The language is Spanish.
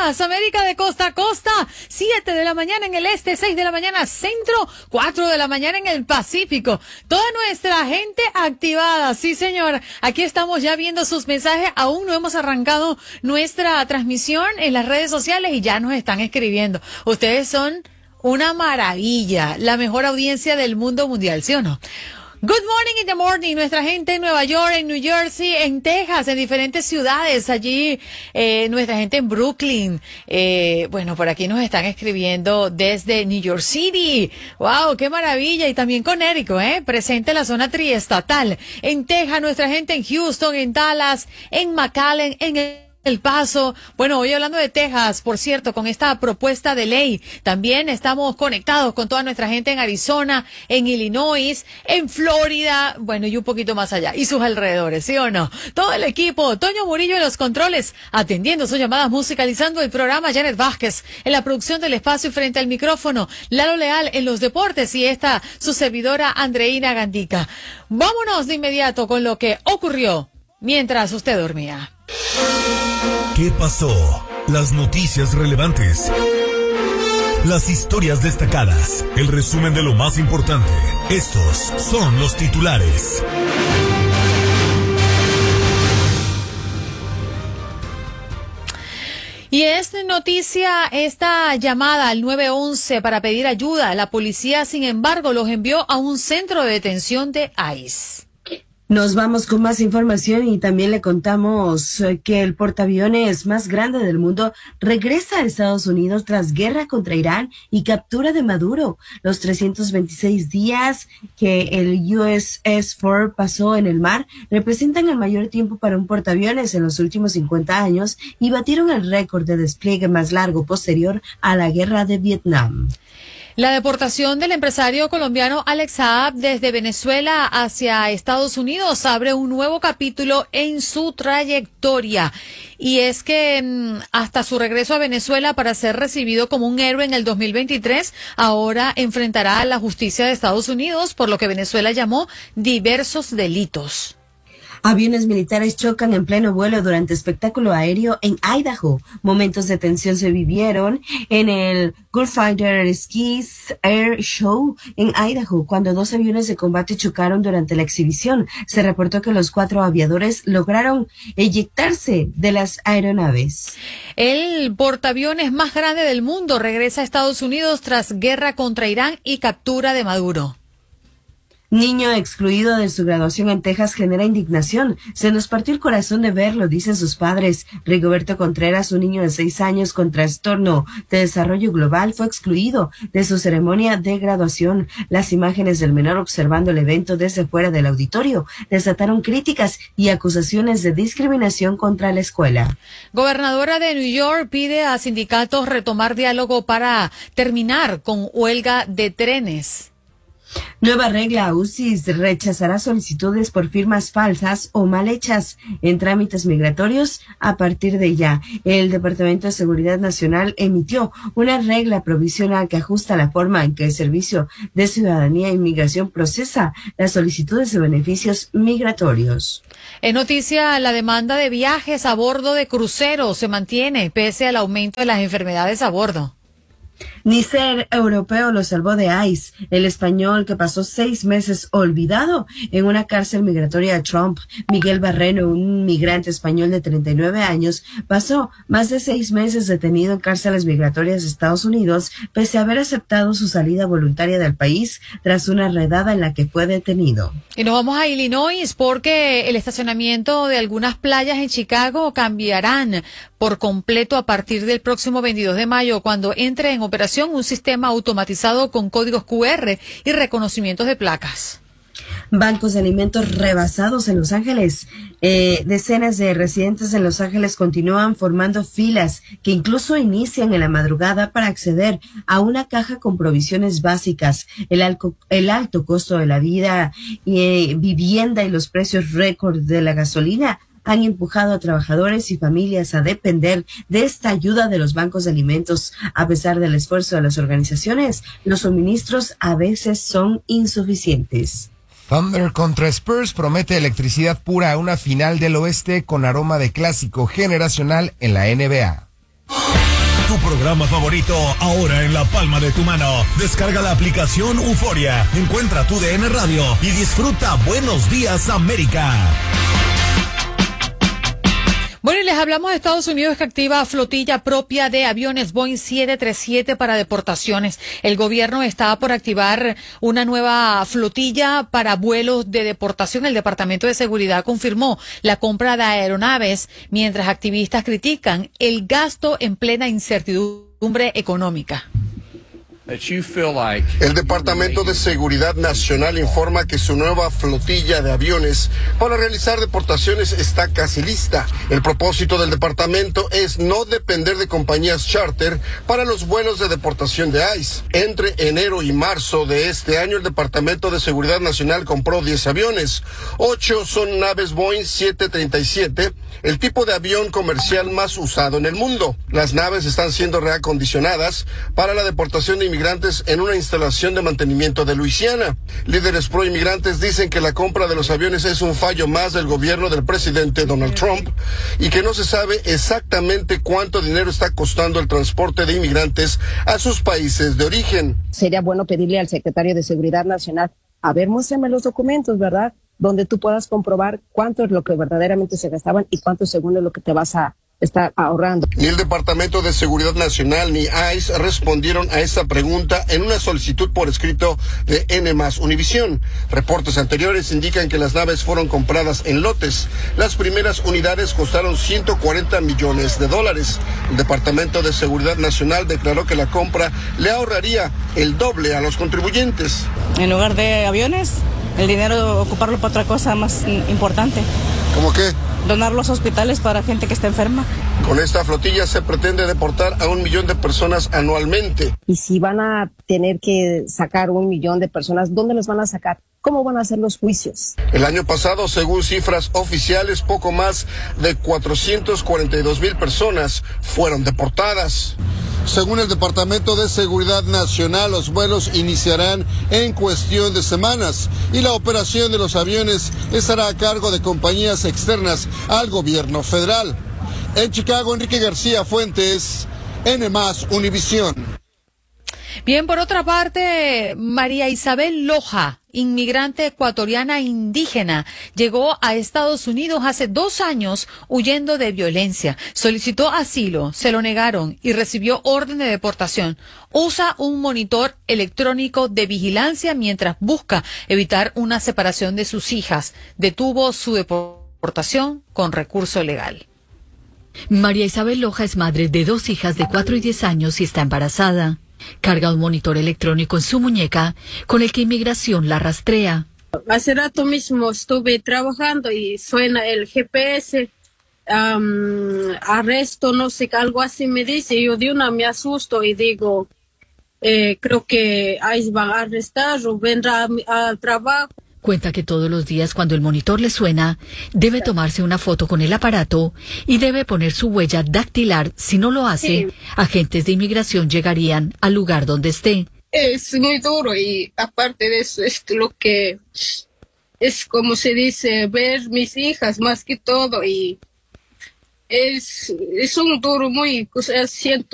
días, América de costa a costa. 7 de la mañana en el este, 6 de la mañana centro, 4 de la mañana en el Pacífico. Toda nuestra gente activada, sí señor. Aquí estamos ya viendo sus mensajes. Aún no hemos arrancado nuestra transmisión en las redes sociales y ya nos están escribiendo. Ustedes son una maravilla, la mejor audiencia del mundo mundial, ¿sí o no? Good morning in the morning, nuestra gente en Nueva York, en New Jersey, en Texas, en diferentes ciudades, allí, nuestra gente en Brooklyn, bueno, por aquí nos están escribiendo desde New York City, wow, qué maravilla, y también Connecticut, presente en la zona triestatal, en Texas, nuestra gente en Houston, en Dallas, en McAllen, en El Paso. Bueno, hoy hablando de Texas, por cierto, con esta propuesta de ley, también estamos conectados con toda nuestra gente en Arizona, en Illinois, en Florida, bueno, y un poquito más allá, y sus alrededores, ¿sí o no? Todo el equipo, Toño Murillo en los controles, atendiendo sus llamadas, musicalizando el programa, Janet Vázquez en la producción del espacio y frente al micrófono, Lalo Leal en los deportes y esta, su servidora Andreina Gandica. Vámonos de inmediato con lo que ocurrió mientras usted dormía. ¿Qué pasó? Las noticias relevantes. Las historias destacadas. El resumen de lo más importante. Estos son los titulares. Y es noticia esta llamada al 911 para pedir ayuda. La policía, sin embargo, los envió a un centro de detención de ICE. Nos vamos con más información y también le contamos que el portaaviones más grande del mundo regresa a Estados Unidos tras guerra contra Irán y captura de Maduro. Los 326 días que el USS Ford pasó en el mar representan el mayor tiempo para un portaaviones en los últimos 50 años y batieron el récord de despliegue más largo posterior a la guerra de Vietnam. La deportación del empresario colombiano Alex Saab desde Venezuela hacia Estados Unidos abre un nuevo capítulo en su trayectoria. Y es que hasta su regreso a Venezuela para ser recibido como un héroe en el 2023, ahora enfrentará a la justicia de Estados Unidos por lo que Venezuela llamó diversos delitos. Aviones militares chocan en pleno vuelo durante espectáculo aéreo en Idaho. Momentos de tensión se vivieron en el Gulfstream Skis Air Show en Idaho cuando dos aviones de combate chocaron durante la exhibición. Se reportó que los 4 aviadores lograron eyectarse de las aeronaves. El portaaviones más grande del mundo regresa a Estados Unidos tras guerra contra Irán y captura de Maduro. Niño excluido de su graduación en Texas genera indignación. Se nos partió el corazón de verlo, dicen sus padres. Rigoberto Contreras, un niño de 6 años con trastorno de desarrollo global, fue excluido de su ceremonia de graduación. Las imágenes del menor observando el evento desde fuera del auditorio desataron críticas y acusaciones de discriminación contra la escuela. Gobernadora de New York pide a sindicatos retomar diálogo para terminar con huelga de trenes. Nueva regla, UCIS rechazará solicitudes por firmas falsas o mal hechas en trámites migratorios a partir de ya. El Departamento de Seguridad Nacional emitió una regla provisional que ajusta la forma en que el Servicio de Ciudadanía e Inmigración procesa las solicitudes de beneficios migratorios. En noticia, la demanda de viajes a bordo de cruceros se mantiene pese al aumento de las enfermedades a bordo. Ni ser europeo lo salvó de ICE, el español que pasó 6 meses olvidado en una cárcel migratoria de Trump. Miguel Barreno, un migrante español de 39 años, pasó más de 6 meses detenido en cárceles migratorias de Estados Unidos, pese a haber aceptado su salida voluntaria del país tras una redada en la que fue detenido. Y nos vamos a Illinois porque el estacionamiento de algunas playas en Chicago cambiarán por completo a partir del próximo 22 de mayo, cuando entre en operación un sistema automatizado con códigos QR y reconocimientos de placas. Bancos de alimentos rebasados en Los Ángeles. Decenas de residentes en Los Ángeles continúan formando filas que incluso inician en la madrugada para acceder a una caja con provisiones básicas. El alto costo de la vida, vivienda y los precios récord de la gasolina han empujado a trabajadores y familias a depender de esta ayuda de los bancos de alimentos. A pesar del esfuerzo de las organizaciones, los suministros a veces son insuficientes. Thunder contra Spurs promete electricidad pura a una final del oeste con aroma de clásico generacional en la NBA. programa favorito ahora en la palma de tu mano. Descarga la aplicación Euforia, encuentra tu DN Radio y disfruta Buenos Días América. Bueno, y les hablamos de Estados Unidos, que activa flotilla propia de aviones Boeing 737 para deportaciones. El gobierno está por activar una nueva flotilla para vuelos de deportación. El Departamento de Seguridad confirmó la compra de aeronaves, mientras activistas critican el gasto en plena incertidumbre económica. El Departamento de Seguridad Nacional informa que su nueva flotilla de aviones para realizar deportaciones está casi lista. El propósito del departamento es no depender de compañías charter para los vuelos de deportación de ICE. Entre enero y marzo de este año, el Departamento de Seguridad Nacional compró 10 aviones. 8 son naves Boeing 737, el tipo de avión comercial más usado en el mundo. Las naves están siendo reacondicionadas para la deportación de inmigrantes en una instalación de mantenimiento de Luisiana. Líderes pro inmigrantes dicen que la compra de los aviones es un fallo más del gobierno del presidente Donald Trump y que no se sabe exactamente cuánto dinero está costando el transporte de inmigrantes a sus países de origen. Sería bueno pedirle al secretario de Seguridad Nacional, a ver, muéstrame los documentos, ¿verdad?, donde tú puedas comprobar cuánto es lo que verdaderamente se gastaban y cuánto según es lo que te vas a estar ahorrando. Ni el Departamento de Seguridad Nacional ni ICE respondieron a esta pregunta en una solicitud por escrito de N+ Univisión. Reportes anteriores indican que las naves fueron compradas en lotes. Las primeras unidades costaron $140 millones. El Departamento de Seguridad Nacional declaró que la compra le ahorraría el doble a los contribuyentes. En lugar de aviones, el dinero ocuparlo para otra cosa más importante. ¿Cómo qué? Donar los hospitales para gente que está enferma. Con esta flotilla se pretende deportar a 1 millón de personas anualmente. Y si van a tener que sacar 1 millón de personas, ¿dónde los van a sacar? ¿Cómo van a hacer los juicios? El año pasado, según cifras oficiales, poco más de 442,000 personas fueron deportadas. Según el Departamento de Seguridad Nacional, los vuelos iniciarán en cuestión de semanas y la operación de los aviones estará a cargo de compañías externas al gobierno federal. En Chicago, Enrique García Fuentes, N+ Univisión. Bien, por otra parte, María Isabel Loja, inmigrante ecuatoriana indígena, llegó a Estados Unidos hace 2 años huyendo de violencia. Solicitó asilo, se lo negaron y recibió orden de deportación. Usa un monitor electrónico de vigilancia mientras busca evitar una separación de sus hijas. Detuvo su deportación con recurso legal. María Isabel Loja es madre de 2 hijas de 4 y 10 años y está embarazada. Carga un monitor electrónico en su muñeca con el que inmigración la rastrea. Hace rato mismo estuve trabajando y suena el GPS, arresto, no sé, algo así me dice. Yo de una me asusto y digo, creo que ahí van a arrestar o vendrá al trabajo. Cuenta que todos los días cuando el monitor le suena, debe tomarse una foto con el aparato y debe poner su huella dactilar. Si no lo hace, sí, agentes de inmigración llegarían al lugar donde esté. Es muy duro y aparte de eso es lo que es, como se dice, ver mis hijas más que todo y es un duro muy, o sea, siento